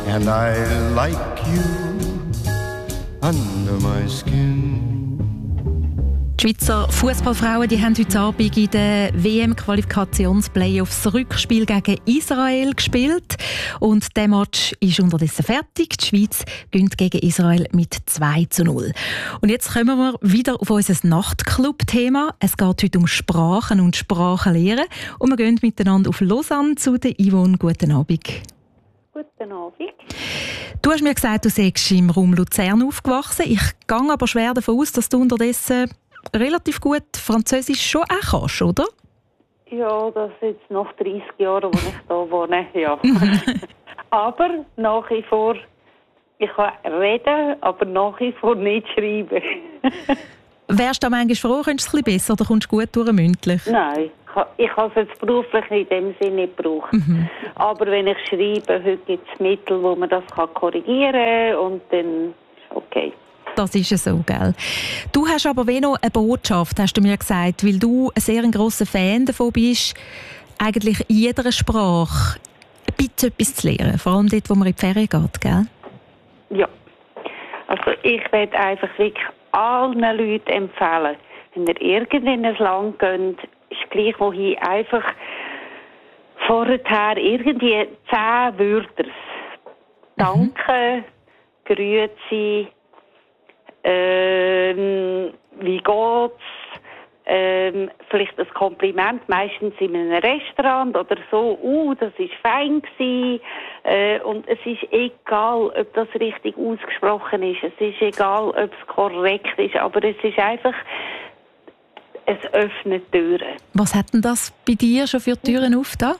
And I like you under my skin. Die Schweizer Fußballfrauen haben heute Abend in den WM-Qualifikationsplayoffs das Rückspiel gegen Israel gespielt. Und der Match ist unterdessen fertig. Die Schweiz gewinnt gegen Israel mit 2:0. Und jetzt kommen wir wieder auf unser Nachtclub-Thema. Es geht heute um Sprachen und Sprachenlehren. Und wir gehen miteinander auf Lausanne zu der Yvonne. Guten Abend. Guten Abend. Du hast mir gesagt, du seist im Raum Luzern aufgewachsen. Ich gehe aber schwer davon aus, dass du unterdessen relativ gut Französisch schon auch kannst, oder? Ja, das ist jetzt nach 30 Jahren, wo ich hier wohne, ja. Aber nach wie vor, ich kann reden, aber nach wie vor nicht schreiben. Wärst du manchmal froh, könntest du es ein bisschen besser oder kommst du gut durch mündlich? Nein, ich habe es jetzt beruflich in dem Sinne nicht gebraucht. Aber wenn ich schreibe, heute gibt es Mittel, wo man das korrigieren kann und dann okay. Das ist es so, gell? Du hast aber wie noch eine Botschaft, hast du mir gesagt, weil du ein sehr grosser Fan davon bist, eigentlich in jeder Sprache ein bisschen etwas zu lernen, vor allem dort, wo man in die Ferien geht, gell? Ja, also ich werde einfach wirklich allen Leuten empfehlen, wenn ihr irgendein Land geht, ist gleich wohin, einfach vorher irgendwie 10 Wörter. Danke, Grüezi, wie geht's? Vielleicht ein Kompliment, meistens in einem Restaurant oder so. Das ist fein gewesen. Und es ist egal, ob das richtig ausgesprochen ist. Es ist egal, ob es korrekt ist. Aber es ist einfach, es öffnet Türen. Was hat denn das bei dir schon für Türen aufgetan?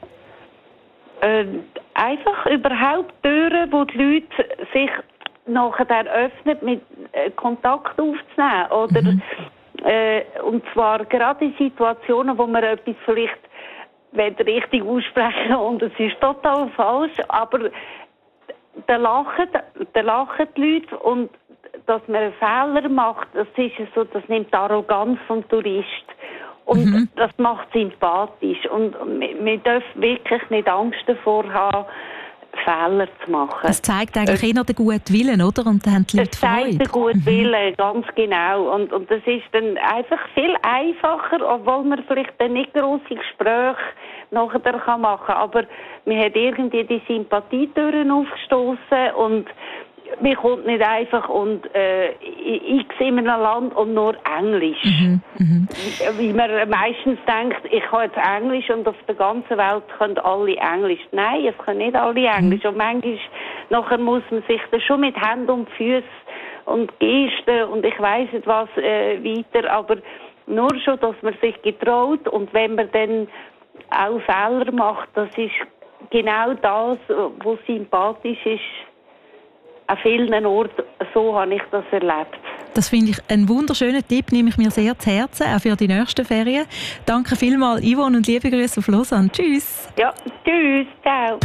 Einfach überhaupt Türen, wo die Leute sich nachher öffnet, mit Kontakt aufzunehmen. Oder, und zwar gerade in Situationen, wo man etwas vielleicht richtig aussprechen und es ist total falsch, aber da lachen die Leute und dass man einen Fehler macht, das ist so, das nimmt die Arroganz vom Tourist. Und das macht sympathisch. Und wir dürfen wirklich nicht Angst davor haben, Fehler zu machen. Das zeigt eigentlich eher den guten Willen, oder? Und dann haben die Leute Freude. Das zeigt den guten Willen, ganz genau. Und das ist dann einfach viel einfacher, obwohl man vielleicht dann nicht grosse Gespräche nachher machen kann. Aber man hat irgendwie die Sympathietüren aufgestoßen und man kommt nicht einfach und ich sehe in einem Land und nur Englisch. Wie man meistens denkt, ich kann jetzt Englisch und auf der ganzen Welt können alle Englisch. Nein, es können nicht alle Englisch. Und manchmal nachher muss man sich dann schon mit Händen und Füßen und Gesten und ich weiss nicht was weiter, aber nur schon, dass man sich getraut und wenn man dann auch Fehler macht, das ist genau das, was sympathisch ist. An vielen Orten, so habe ich das erlebt. Das finde ich einen wunderschönen Tipp, nehme ich mir sehr zu Herzen, auch für die nächsten Ferien. Danke vielmals, Yvonne, und liebe Grüße auf Lausanne. Tschüss. Ja, tschüss, ciao.